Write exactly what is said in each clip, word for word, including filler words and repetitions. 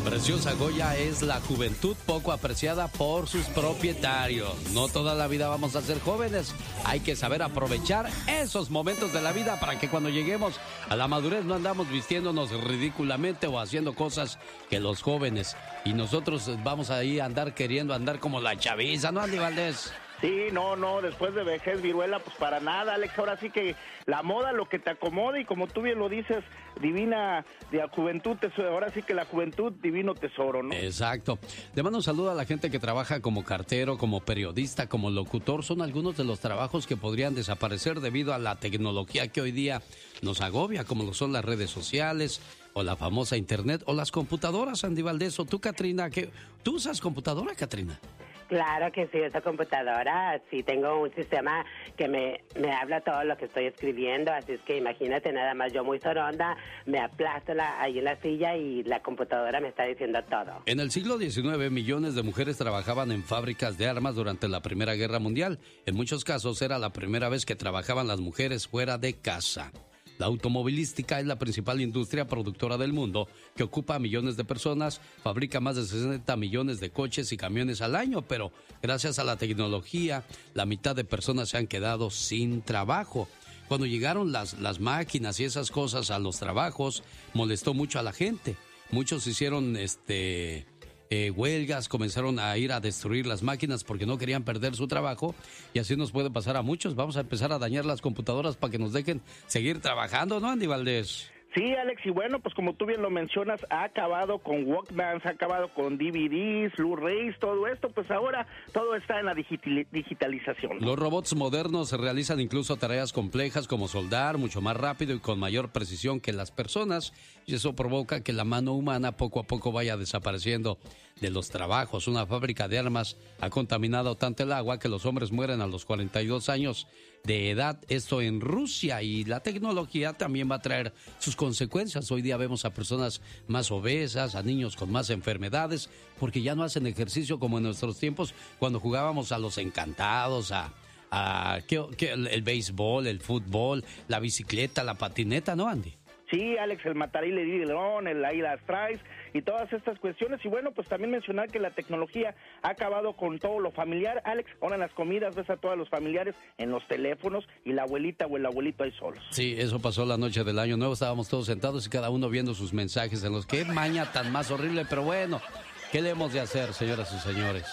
Preciosa joya es la juventud poco apreciada por sus propietarios. No toda la vida vamos a ser jóvenes. Hay que saber aprovechar esos momentos de la vida para que cuando lleguemos a la madurez no andamos vistiéndonos ridículamente o haciendo cosas que los jóvenes. Y nosotros vamos ahí a andar queriendo andar como la chaviza, ¿no, Andy Valdés? Sí, no, no, después de vejez, viruela, pues para nada, Alex. Ahora sí que la moda, lo que te acomode, y como tú bien lo dices, divina de la juventud, tesoro. Ahora sí que la juventud, divino tesoro, ¿no? Exacto. Le mando un saludo a la gente que trabaja como cartero, como periodista, como locutor. Son algunos de los trabajos que podrían desaparecer debido a la tecnología que hoy día nos agobia, como lo son las redes sociales, o la famosa internet, o las computadoras, Andy Valdés. O tú, Katrina, ¿qué? ¿Tú usas computadora, Katrina? Claro que sí, esa computadora, sí tengo un sistema que me, me habla todo lo que estoy escribiendo, así es que imagínate nada más, yo muy soronda, me aplasto la, ahí en la silla y la computadora me está diciendo todo. En el siglo diecinueve, millones de mujeres trabajaban en fábricas de armas durante la Primera Guerra Mundial. En muchos casos era la primera vez que trabajaban las mujeres fuera de casa. La automovilística es la principal industria productora del mundo, que ocupa a millones de personas, fabrica más de sesenta millones de coches y camiones al año, pero gracias a la tecnología, la mitad de personas se han quedado sin trabajo. Cuando llegaron las, las máquinas y esas cosas a los trabajos, molestó mucho a la gente. Muchos hicieron este... Eh, huelgas, comenzaron a ir a destruir las máquinas porque no querían perder su trabajo, y así nos puede pasar a muchos. Vamos a empezar a dañar las computadoras para que nos dejen seguir trabajando, ¿no, Andy Valdés? Sí, Alex, y bueno, pues como tú bien lo mencionas, ha acabado con Walkmans, ha acabado con D V Ds, Blu-rays, todo esto, pues ahora todo está en la digital- digitalización, ¿no? Los robots modernos realizan incluso tareas complejas como soldar mucho más rápido y con mayor precisión que las personas, y eso provoca que la mano humana poco a poco vaya desapareciendo de los trabajos. Una fábrica de armas ha contaminado tanto el agua que los hombres mueren a los cuarenta y dos años de edad, esto en Rusia, y la tecnología también va a traer sus consecuencias. Hoy día vemos a personas más obesas, a niños con más enfermedades, porque ya no hacen ejercicio como en nuestros tiempos cuando jugábamos a los encantados, a, a ¿qué, qué, el, el béisbol, el fútbol, la bicicleta, la patineta, ¿no, Andy? Sí, Alex, el matarile de león, el ahí las traes y todas estas cuestiones. Y bueno, pues también mencionar que la tecnología ha acabado con todo lo familiar. Alex, ahora en las comidas ves a todos los familiares en los teléfonos y la abuelita o el abuelito ahí solos. Sí, eso pasó la noche del Año Nuevo. Estábamos todos sentados y cada uno viendo sus mensajes en los que maña tan más horrible. Pero bueno, ¿qué le hemos de hacer, señoras y señores?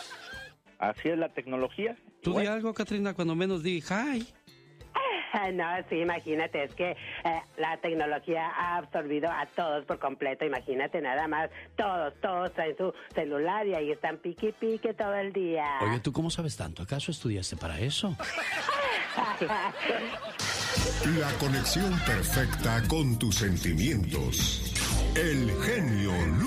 Así es la tecnología. Tú bueno. di algo, Katrina, cuando menos di hi. No, sí, imagínate, es que eh, la tecnología ha absorbido a todos por completo, imagínate nada más, todos, todos traen su celular y ahí están pique pique todo el día. Oye, ¿tú cómo sabes tanto? ¿Acaso estudiaste para eso? La conexión perfecta con tus sentimientos. El genio Lucas.